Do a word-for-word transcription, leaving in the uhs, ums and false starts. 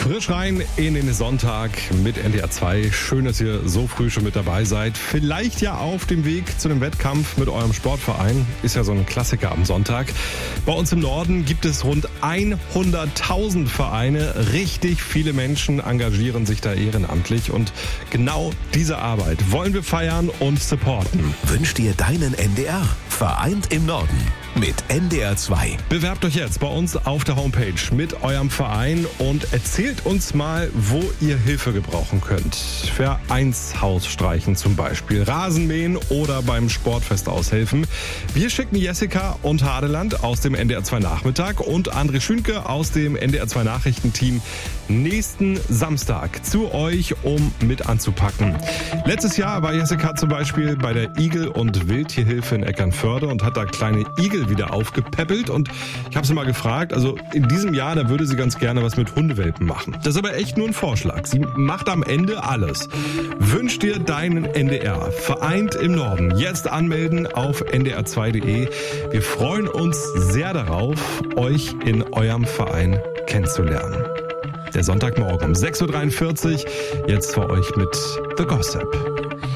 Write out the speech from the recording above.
Frisch rein in den Sonntag mit N D R zwei. Schön, dass ihr so früh schon mit dabei seid. Vielleicht ja auf dem Weg zu einem Wettkampf mit eurem Sportverein. Ist ja so ein Klassiker am Sonntag. Bei uns im Norden gibt es rund hunderttausend Vereine. Richtig viele Menschen engagieren sich da ehrenamtlich. Und genau diese Arbeit wollen wir feiern und supporten. Wünsch dir deinen N D R. Vereint im Norden mit N D R zwei. Bewerbt euch jetzt bei uns auf der Homepage mit eurem Verein und erzählt uns mal, wo ihr Hilfe gebrauchen könnt. Vereinshaus streichen zum Beispiel, Rasenmähen oder beim Sportfest aushelfen. Wir schicken Jessica und Hadeland aus dem N D R zwei Nachmittag und André Schünke aus dem N D R zwei Nachrichtenteam nächsten Samstag zu euch, um mit anzupacken. Letztes Jahr war Jessica zum Beispiel bei der Igel- und Wildtierhilfe in Eckernförde und hat da kleine Igel wieder aufgepäppelt. Und ich habe sie mal gefragt, also in diesem Jahr, da würde sie ganz gerne was mit Hundewelpen machen. Das ist aber echt nur ein Vorschlag. Sie macht am Ende alles. Wünsch dir deinen N D R. Vereint im Norden. Jetzt anmelden auf n d r zwei punkt d e. Wir freuen uns sehr darauf, euch in eurem Verein kennenzulernen. Der Sonntagmorgen um sechs Uhr dreiundvierzig. Jetzt für euch mit The Gossip.